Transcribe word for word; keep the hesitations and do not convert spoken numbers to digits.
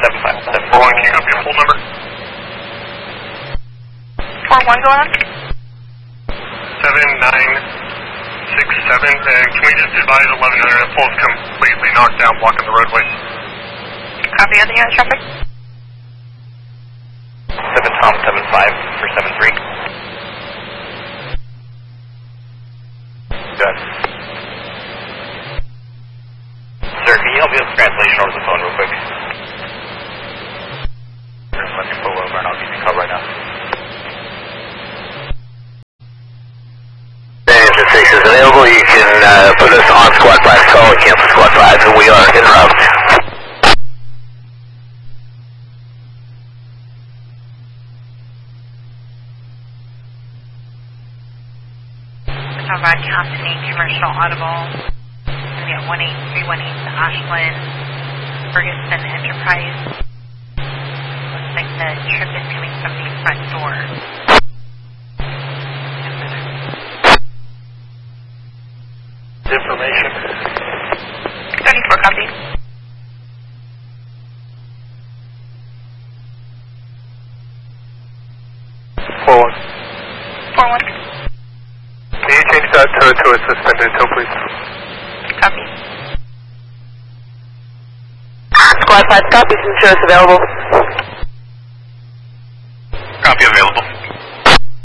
seven five. four one, can you copy a full number? four one going on? seven nine six seven, and can we just advise eleven hundred that pole's completely knocked down, blocking the roadway? Copy on the unit traffic. seven Tom seven five for seven three. Good. Sir, can you help me with translation over the phone real quick? Let me pull over and I'll give you a call right now. Engine six is available. You can uh, put us on squad five call and cancel squad five, and we are en route. Provide Company Commercial Audible. We have one eight three one eight to Ashland, Ferguson Enterprise. Looks like the trip is coming from the front door. Information. seventy-four copy. four one. four one. Can you change that to, to a suspended tow, please? Copy. Squad five copies, insurance available.